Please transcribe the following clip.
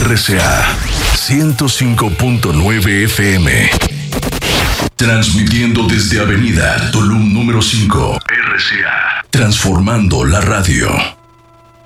RCA 105.9 FM. Transmitiendo desde Avenida Tulum número 5. RCA. Transformando la radio.